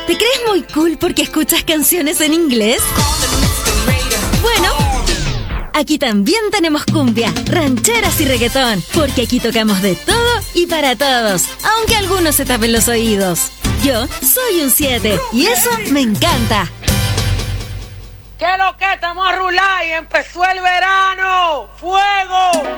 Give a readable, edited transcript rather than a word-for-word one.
¿Te crees muy cool porque escuchas canciones en inglés? Bueno, aquí también tenemos cumbia, rancheras y reggaetón, porque aquí tocamos de todo y para todos, aunque algunos se tapen los oídos. Yo soy un 7 y eso me encanta. ¿Qué es lo que estamos a rular y empezó el verano? ¡Fuego!